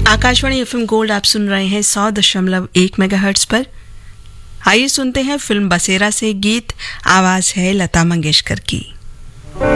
Akashvani FM gold आप सुन रहे हैं 100.1 मेगाहर्ट्ज पर। आइए सुनते हैं फिल्म बसेरा से गीत, आवाज है लता मंगेशकर की।